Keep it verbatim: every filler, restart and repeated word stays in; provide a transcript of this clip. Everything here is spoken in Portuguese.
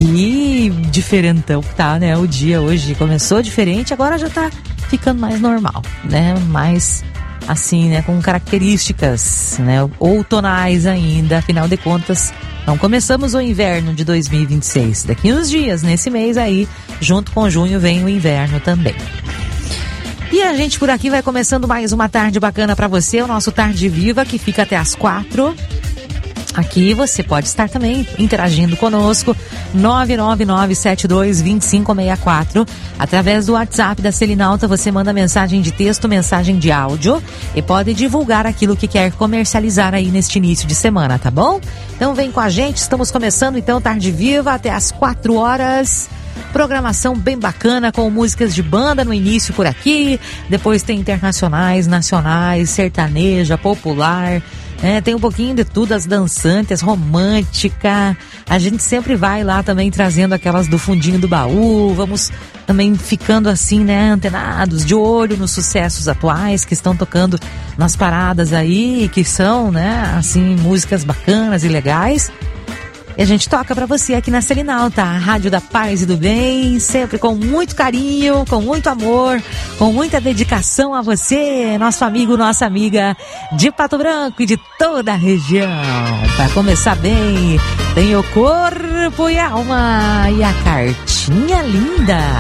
E diferentão que tá, né? O dia hoje começou diferente, agora já tá ficando mais normal, né? Mais assim, né? Com características, né? Outonais ainda, afinal de contas, não começamos o inverno de dois mil e vinte e seis. Daqui uns dias, nesse mês aí, junto com junho, vem o inverno também. E a gente por aqui vai começando mais uma tarde bacana pra você, o nosso Tarde Viva, que fica até as quatro. Aqui você pode estar também interagindo conosco, nove nove nove sete dois dois cinco seis quatro. Através do WhatsApp da Selinalta, você manda mensagem de texto, mensagem de áudio e pode divulgar aquilo que quer comercializar aí neste início de semana, tá bom? Então vem com a gente, estamos começando então Tarde Viva até as quatro horas. Programação bem bacana, com músicas de banda no início por aqui, depois tem internacionais, nacionais, sertaneja, popular, né? Tem um pouquinho de tudo, as dançantes, romântica. A gente sempre vai lá também trazendo aquelas do fundinho do baú, vamos também ficando assim, né, antenados, de olho nos sucessos atuais que estão tocando nas paradas aí, que são, né, assim, músicas bacanas e legais. E a gente toca pra você aqui na Selinalta, a Rádio da Paz e do Bem, sempre com muito carinho, com muito amor, com muita dedicação a você, nosso amigo, nossa amiga de Pato Branco e de toda a região. Pra começar bem, tem o corpo e a alma e a cartinha linda.